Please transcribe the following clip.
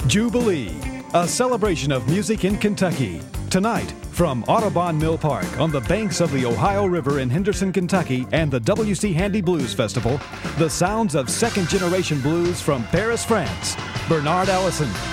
Jubilee, a celebration of music in Kentucky. Tonight, from Audubon Mill Park on the banks of the Ohio River in Henderson, Kentucky, and the W.C. Handy Blues Festival, the sounds of second-generation blues from Paris, France. Bernard Allison,